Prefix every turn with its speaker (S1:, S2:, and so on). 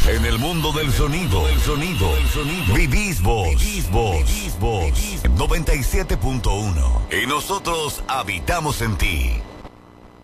S1: En el mundo del sonido, vivís vos. 97.1. Y nosotros habitamos en ti.